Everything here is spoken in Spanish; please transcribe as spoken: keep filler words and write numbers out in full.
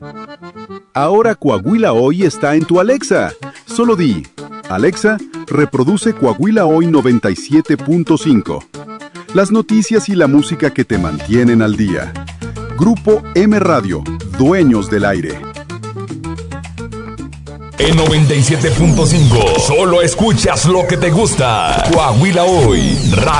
Ahora Coahuila Hoy está en tu Alexa. Solo di, Alexa, reproduce Coahuila Hoy noventa y siete punto cinco. Las noticias y la música que te mantienen al día. Grupo M Radio, dueños del aire. En noventa y siete punto cinco, solo escuchas lo que te gusta. Coahuila Hoy, Radio.